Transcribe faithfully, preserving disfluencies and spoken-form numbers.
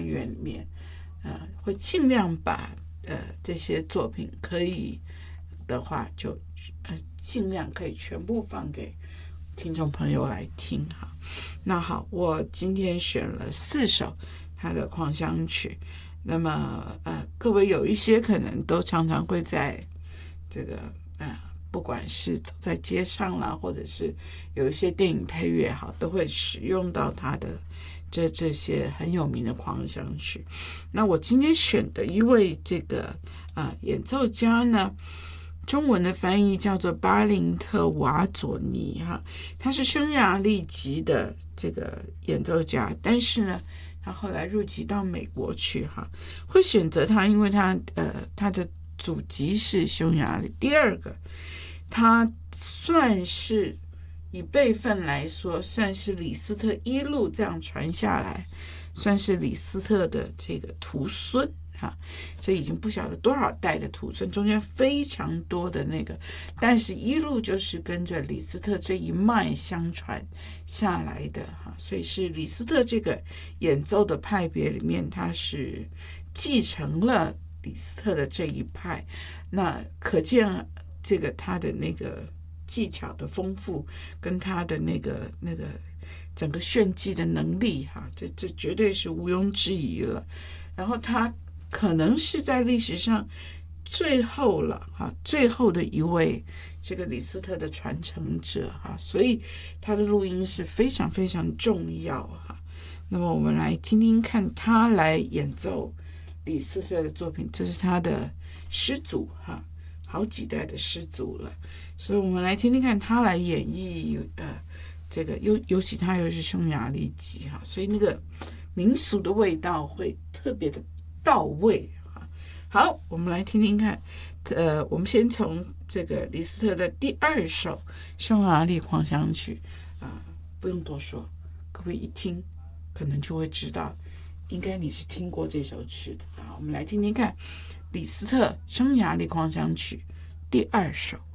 院里面，呃，会尽量把呃这些作品可以的话就呃尽量可以全部放给听众朋友来听哈。那好，我今天选了四首他的狂想曲，那么呃各位有一些可能都常常会在这个呃不管是走在街上啦，或者是有一些电影配乐哈，都会使用到他的这这些很有名的狂想曲。那我今天选的一位这个啊、呃、演奏家呢，中文的翻译叫做巴林特瓦佐尼哈，他是匈牙利籍的这个演奏家，但是呢，他后来入籍到美国去哈。会选择他，因为他呃他的祖籍是匈牙利。第二个，他算是以辈分来说，算是李斯特一路这样传下来，算是李斯特的这个徒孙啊，这已经不晓得多少代的徒孙，中间非常多的那个，但是一路就是跟着李斯特这一脉相传下来的哈，所以是李斯特这个演奏的派别里面，他是继承了李斯特的这一派，那可见这个他的那个技巧的丰富，跟他的那个那个整个炫技的能力哈，这这绝对是毋庸置疑了。然后他可能是在历史上最后了哈，最后的一位这个李斯特的传承者哈，所以他的录音是非常非常重要哈。那么我们来听听看他来演奏李斯特的作品，这是他的师祖哈，好几代的师祖了，所以我们来听听看他来演绎呃这个尤尤其他又是匈牙利籍哈，所以那个民俗的味道会特别的到位哈。好，我们来听听看，呃，我们先从这个李斯特的第二首匈牙利狂想曲啊、呃，不用多说，各位一听可能就会知道，应该你是听过这首曲子的。我们来听听看李斯特匈牙利狂想曲第二首。